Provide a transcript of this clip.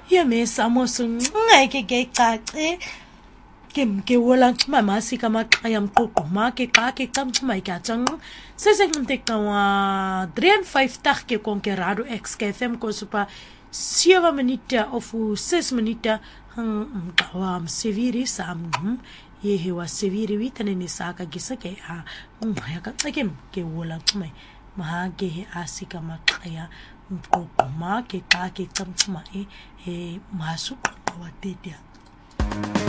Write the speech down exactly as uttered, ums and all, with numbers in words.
yemesa mosu ngeke ke cace ke ke wola nxuma masika maqaya mqoqoma ke xa ke xa nxuma ikatsan sesenqinte qawa three and five tag ke konkerado X K F M ko supa seven minute of six minute hang qawa mseviri sam ye he wa seviri vitane ni saka gisake a ngaya ka xeke ke wola nxuma ma ke he asika maqaya mqoqoma ke xa ke xa nxuma e masu qawa tetia